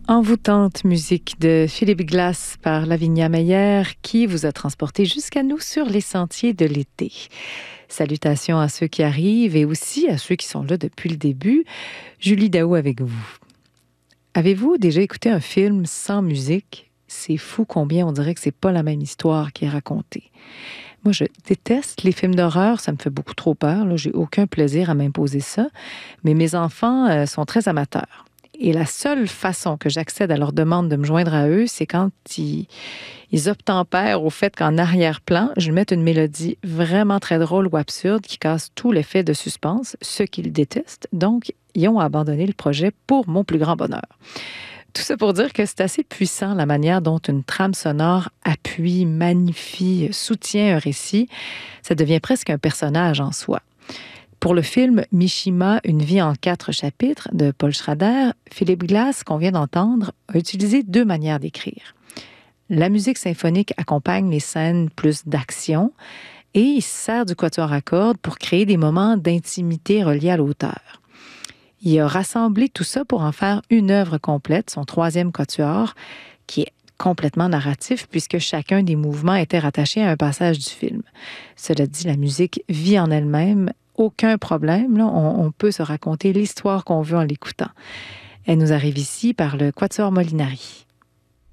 Envoûtante musique de Philippe Glass par Lavinia Meyer qui vous a transporté jusqu'à nous sur les sentiers de l'été. Salutations à ceux qui arrivent et aussi à ceux qui sont là depuis le début. Julie Daou avec vous. Avez-vous déjà écouté un film sans musique? C'est fou combien on dirait que c'est pas la même histoire qui est racontée. Moi, je déteste les films d'horreur, ça me fait beaucoup trop peur. Là, j'ai aucun plaisir à m'imposer ça. Mais mes enfants sont très amateurs. Et la seule façon que j'accède à leur demande de me joindre à eux, c'est quand ils obtempèrent au fait qu'en arrière-plan, je mette une mélodie vraiment très drôle ou absurde qui casse tout l'effet de suspense, ce qu'ils détestent. Donc, ils ont abandonné le projet pour mon plus grand bonheur. Tout ça pour dire que c'est assez puissant la manière dont une trame sonore appuie, magnifie, soutient un récit. Ça devient presque un personnage en soi. Pour le film Mishima, Une vie en 4 chapitres de Paul Schrader, Philippe Glass, qu'on vient d'entendre, a utilisé 2 manières d'écrire. La musique symphonique accompagne les scènes plus d'action et il se sert du quatuor à cordes pour créer des moments d'intimité reliés à l'auteur. Il a rassemblé tout ça pour en faire une œuvre complète, son 3e quatuor, qui est complètement narratif puisque chacun des mouvements était rattaché à un passage du film. Cela dit, la musique vit en elle-même. Aucun problème, là, on peut se raconter l'histoire qu'on veut en l'écoutant. Elle nous arrive ici par le Quatuor Molinari.